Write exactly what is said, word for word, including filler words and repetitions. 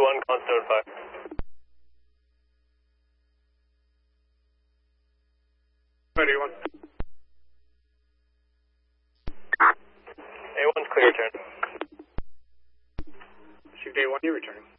one, Constable five. Ready, one. A one's clear, return. Shoot A one, you returning.